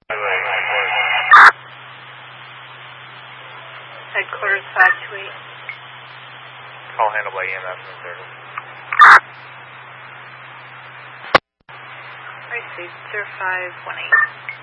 Headquarters 528. Call handled by EMS in service. Received 0518.